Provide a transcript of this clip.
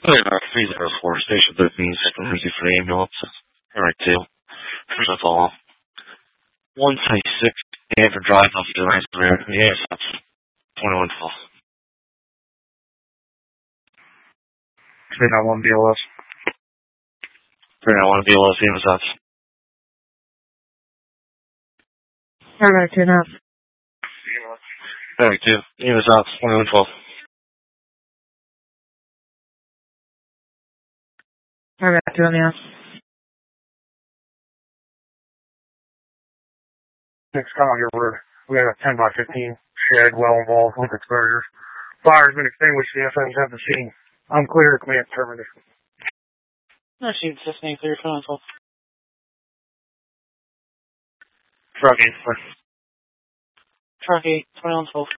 304 Station 13, second emergency for the ambulance. Alright, 2. First of all, 126 Stanford Drive off the right rear. Yes, that's 21 falls. 391 BLS. 391 BLS, even that's. Alright, 2 now. Alright, 2. Even that's 21 12. Alright, 2 on the house. Next call here, we got a 10 by 15 shed well involved with exposures. Fire's been extinguished, the FM's at the scene. I'm clear, command terminated. No, she's just named clear for 12. Truck 8. Truck 8, 21 12.